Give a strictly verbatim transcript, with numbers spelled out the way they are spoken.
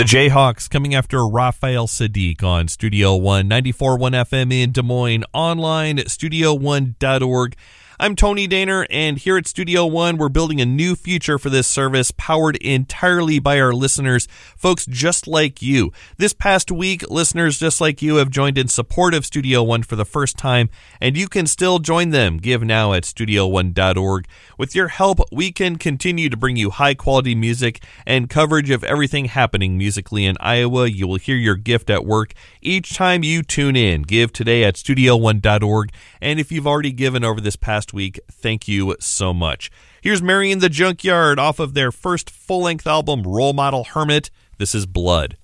The Jayhawks coming after Raphael Sadiq on Studio One, ninety-four point one F M in Des Moines, online at studio one dot org. I'm Tony Daner, and here at Studio One, we're building a new future for this service powered entirely by our listeners, folks just like you. This past week, listeners just like you have joined in support of Studio One for the first time, and you can still join them. Give now at studio one dot org. With your help, we can continue to bring you high-quality music and coverage of everything happening musically in Iowa. You will hear your gift at work each time you tune in. Give today at studio one dot org, and if you've already given over this past week, thank you so much. Here's Mary in the Junkyard off of their first full-length album, Role Model Hermit. This is Blood.